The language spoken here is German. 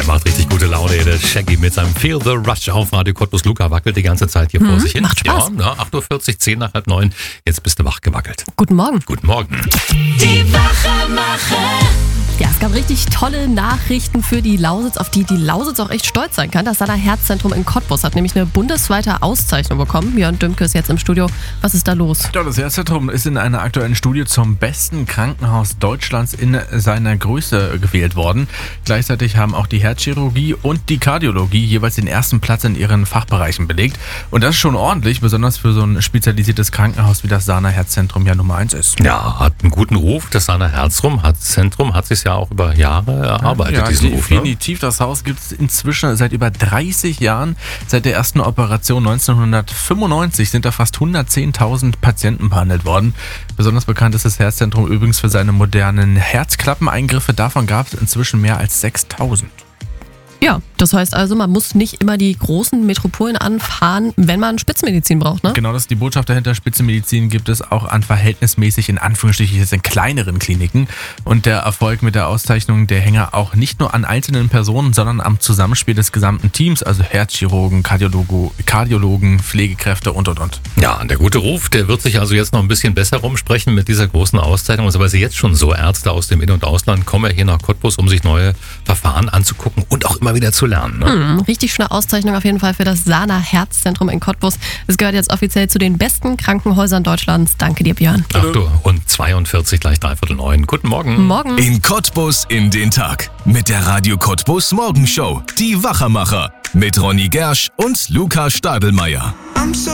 macht richtig gute Laune, der Shaggy mit seinem Feel the Rush auf Radio Cottbus. Luca wackelt die ganze Zeit hier vor sich hin. Macht Spaß. Ja, 8.40 Uhr, 10 nach halb 9. Jetzt bist du wach gewackelt. Guten Morgen. Guten Morgen. Die Wachemacher. Ja, es gab richtig tolle Nachrichten für die Lausitz, auf die Lausitz auch echt stolz sein kann. Das Sana Herzzentrum in Cottbus hat nämlich eine bundesweite Auszeichnung bekommen. Björn Dümke ist jetzt im Studio. Was ist da los? Ja, das Herzzentrum ist in einer aktuellen Studie zum besten Krankenhaus Deutschlands in seiner Größe gewählt worden. Gleichzeitig haben auch die Herzchirurgie und die Kardiologie jeweils den ersten Platz in ihren Fachbereichen belegt. Und das ist schon ordentlich, besonders für so ein spezialisiertes Krankenhaus wie das Sana Herzzentrum ja Nummer 1 ist. Ja, hat einen guten Ruf. Das Sana Herzzentrum hat sich ja auch über Jahre erarbeitet, Ja, diesen Ruf. Ne? definitiv. Das Haus gibt es inzwischen seit über 30 Jahren. Seit der ersten Operation 1995 sind da fast 110.000 Patienten behandelt worden. Besonders bekannt ist das Herzzentrum übrigens für seine modernen Herzklappeneingriffe. Davon gab es inzwischen mehr als 6.000. Ja, das heißt also, man muss nicht immer die großen Metropolen anfahren, wenn man Spitzenmedizin braucht, ne? Genau, das ist die Botschaft dahinter. Spitzenmedizin gibt es auch an verhältnismäßig in Anführungsstrichen jetzt in kleineren Kliniken. Und der Erfolg mit der Auszeichnung, der hänge auch nicht nur an einzelnen Personen, sondern am Zusammenspiel des gesamten Teams, also Herzchirurgen, Kardiologen, Pflegekräfte und. Ja, und der gute Ruf, der wird sich also jetzt noch ein bisschen besser rumsprechen mit dieser großen Auszeichnung. Also weil sie jetzt schon so Ärzte aus dem In- und Ausland kommen ja hier nach Cottbus, um sich neue Verfahren anzugucken und auch immer wieder zu lernen. Ne? Richtig schöne Auszeichnung auf jeden Fall für das Sana Herzzentrum in Cottbus. Es gehört jetzt offiziell zu den besten Krankenhäusern Deutschlands. Danke dir, Björn. 8.42 gleich 8:45. Guten Morgen. Morgen. In Cottbus in den Tag. Mit der Radio Cottbus Morgenshow. Die Wachemacher. Mit Ronny Gersch und Luca Stadelmeier.